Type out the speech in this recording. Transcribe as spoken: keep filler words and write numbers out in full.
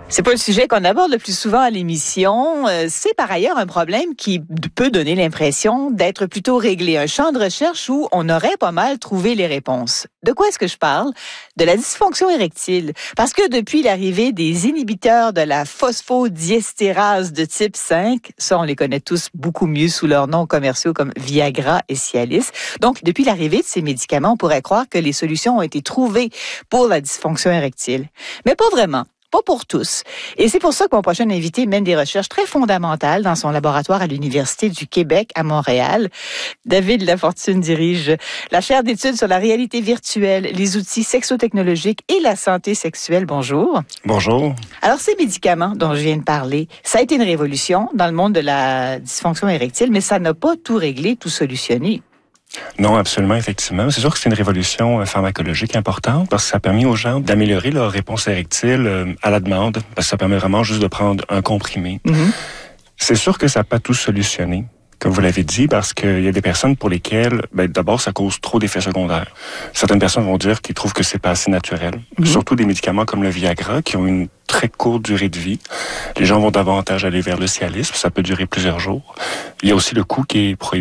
C'est pas le sujet qu'on aborde le plus souvent à l'émission. Euh, c'est par ailleurs un problème qui peut donner l'impression d'être plutôt réglé. Un champ de recherche où on aurait pas mal trouvé les réponses. De quoi est-ce que je parle? De la dysfonction érectile. Parce que depuis l'arrivée des inhibiteurs de la phosphodiesterase de type cinq, ça on les connaît tous beaucoup mieux sous leurs noms commerciaux comme Viagra et Cialis. Donc depuis l'arrivée de ces médicaments, on pourrait croire que les solutions ont été trouvées pour la dysfonction érectile. Mais pas vraiment. Pas pour tous. Et c'est pour ça que mon prochain invité mène des recherches très fondamentales dans son laboratoire à l'Université du Québec à Montréal. David Lafortune dirige la chaire d'études sur la réalité virtuelle, les outils sexotechnologiques et la santé sexuelle. Bonjour. Bonjour. Alors, ces médicaments dont je viens de parler, ça a été une révolution dans le monde de la dysfonction érectile, mais ça n'a pas tout réglé, tout solutionné. Non, absolument, effectivement. C'est sûr que c'est une révolution pharmacologique importante parce que ça a permis aux gens d'améliorer leur réponse érectile à la demande, parce que ça permet vraiment juste de prendre un comprimé. Mm-hmm. C'est sûr que ça n'a pas tout solutionné, comme vous l'avez dit, parce qu'il y a des personnes pour lesquelles, ben, d'abord, ça cause trop d'effets secondaires. Certaines personnes vont dire qu'ils trouvent que c'est pas assez naturel. Mm-hmm. Surtout des médicaments comme le Viagra, qui ont une très courte durée de vie. Les gens vont davantage aller vers le Cialis, ça peut durer plusieurs jours. Il y a aussi le coût qui est prohibitif.